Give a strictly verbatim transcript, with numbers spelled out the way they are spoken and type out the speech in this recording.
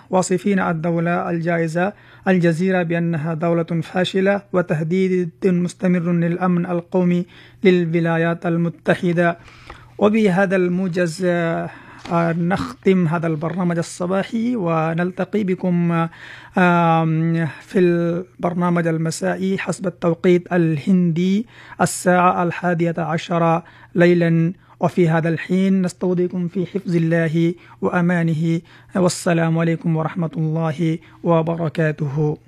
واصفين الدولة الجائزة الجزيرة بأنها دولة فاشلة وتهديد مستمر للأمن القومي للولايات المتحدة. وبهذا الموجز نختم هذا البرنامج الصباحي، ونلتقي بكم في البرنامج المسائي حسب التوقيت الهندي الساعة الحادية عشرة ليلا. وفي هذا الحين نستودعكم في حفظ الله وأمانه، والسلام عليكم ورحمة الله وبركاته.